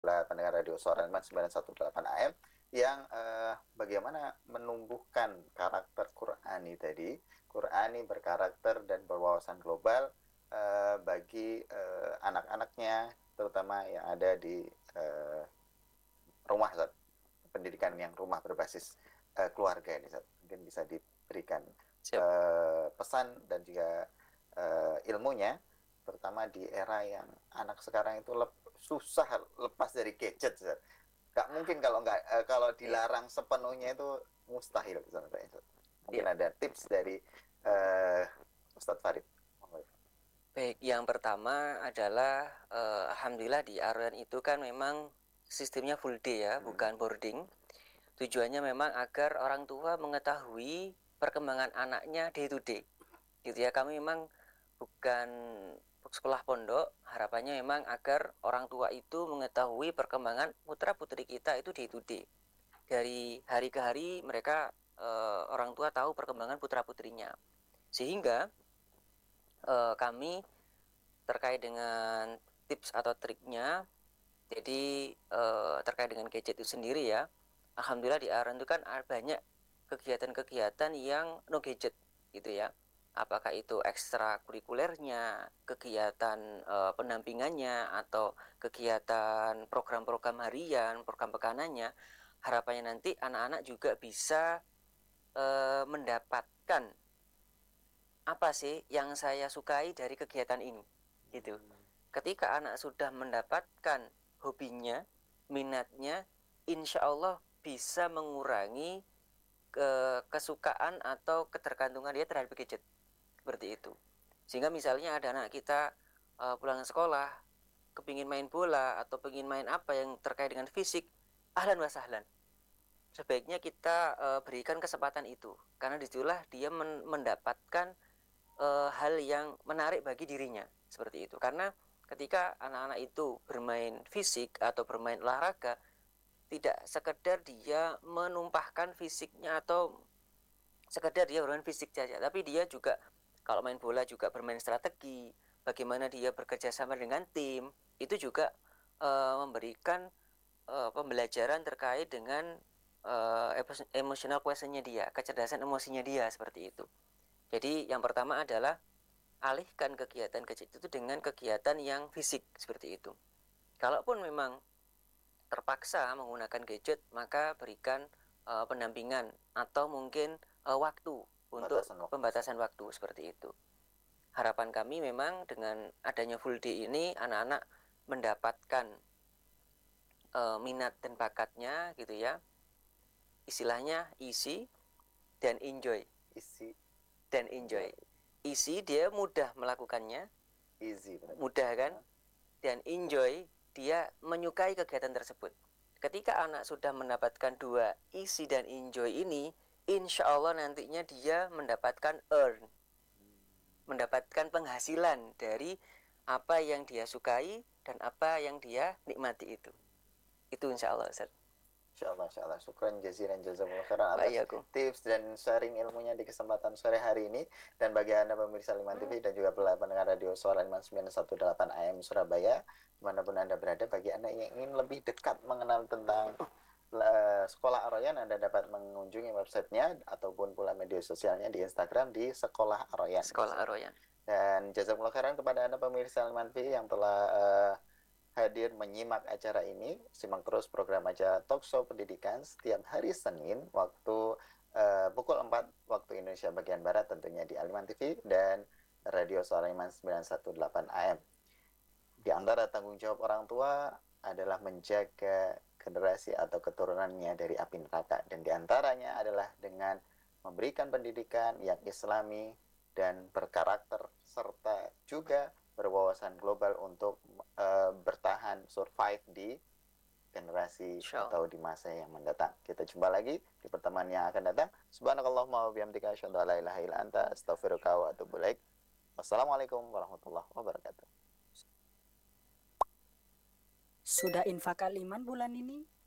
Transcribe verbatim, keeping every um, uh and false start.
pendengar radio Suara Iman sembilan satu delapan A M yang eh, bagaimana menumbuhkan karakter Qur'ani tadi. Qur'ani berkarakter dan berwawasan global eh, bagi eh, anak-anaknya, terutama yang ada di eh, rumah, Zat. Pendidikan yang rumah berbasis eh, keluarga ini, Zat. Mungkin bisa diberikan Siap. eh, pesan dan juga eh, ilmunya, terutama di era yang anak sekarang itu lep, susah lepas dari gadget, Zat. Gak mungkin kalau nggak eh, kalau Iya, dilarang sepenuhnya itu mustahil sebenarnya. Mungkin iya. ada tips dari eh, Ustadz Farid. Baik, yang pertama adalah eh, alhamdulillah di Aroyan itu kan memang sistemnya full day ya, Hmm. bukan boarding. Tujuannya memang agar orang tua mengetahui perkembangan anaknya day to day. Gitu ya, kami memang bukan sekolah pondok, harapannya memang agar orang tua itu mengetahui perkembangan putra putri kita itu day to day. Dari hari ke hari mereka eh, orang tua tahu perkembangan putra putrinya. Sehingga eh, kami terkait dengan tips atau triknya, jadi eh, terkait dengan gadget itu sendiri ya, alhamdulillah di Aran itu kan banyak kegiatan-kegiatan yang no gadget gitu ya. Apakah itu ekstrakurikulernya, kegiatan eh, pendampingannya, atau kegiatan program-program harian, program pekanannya, harapannya nanti anak-anak juga bisa eh, mendapatkan apa sih yang saya sukai dari kegiatan ini gitu. Ketika anak sudah mendapatkan hobinya, minatnya, insya Allah bisa mengurangi ke kesukaan atau ketergantungan dia terhadap gadget seperti itu. Sehingga misalnya ada anak kita uh, pulang sekolah kepingin main bola atau pengen main apa yang terkait dengan fisik, ahlan wa sahlan, sebaiknya kita uh, berikan kesempatan itu karena disitulah dia men mendapatkan uh, hal yang menarik bagi dirinya seperti itu. Karena ketika anak-anak itu bermain fisik atau bermain olahraga, tidak sekedar dia menumpahkan fisiknya atau sekedar dia bermain fisik saja, tapi dia juga kalau main bola juga bermain strategi, bagaimana dia bekerja sama dengan tim, itu juga uh, memberikan uh, pembelajaran terkait dengan uh, emotional quotient-nya dia, kecerdasan emosinya dia seperti itu. Jadi yang pertama adalah alihkan kegiatan kecil itu dengan kegiatan yang fisik seperti itu. Kalaupun memang terpaksa menggunakan gadget, maka berikan uh, pendampingan atau mungkin uh, waktu untuk Batasan waktu. pembatasan waktu seperti itu. Harapan kami memang dengan adanya full day ini anak-anak mendapatkan uh, minat dan bakatnya gitu ya. Istilahnya easy dan enjoy. Isi Dan enjoy. Easy dia mudah melakukannya, easy, mudah kan? Dan enjoy dia menyukai kegiatan tersebut. Ketika anak sudah mendapatkan dua easy dan enjoy ini, insya Allah nantinya dia mendapatkan earn, mendapatkan penghasilan dari apa yang dia sukai dan apa yang dia nikmati itu. Itu insya Allah, Ustaz. Insyaallah, insyaallah. Syukran jazilan jazakumullah khairan atas Baik, tips dan sharing ilmunya di kesempatan sore hari ini. Dan bagi Anda pemirsa Liman T V dan juga pendengar radio Suara Liman sembilan satu delapan A M Surabaya, dimanapun Anda berada, bagi Anda yang ingin lebih dekat mengenal tentang uh, Sekolah Aroyan, Anda dapat mengunjungi websitenya ataupun pula media sosialnya di Instagram di Sekolah Aroyan. Sekolah Aroyan. Dan jazakumullah khairan kepada Anda pemirsa Liman T V yang telah uh, hadir menyimak acara ini. Simak terus program acara Talkshow Pendidikan setiap hari Senin waktu uh, pukul empat waktu Indonesia bagian Barat, tentunya di Aliman T V dan Radio Suara Iman sembilan satu delapan A M. Di antara tanggung jawab orang tua adalah menjaga generasi atau keturunannya dari api neraka, dan diantaranya adalah dengan memberikan pendidikan yang islami dan berkarakter serta juga berwawasan global untuk uh, bertahan survive di generasi atau di masa yang mendatang. Kita jumpa lagi di pertemuan yang akan datang. Subhanakallahumma wa bihamdika asyhadu an la ilaha illa anta astaghfiruka wa atubu ilaik. Wassalamualaikum warahmatullahi wabarakatuh. Sudah infak kaliman bulan ini?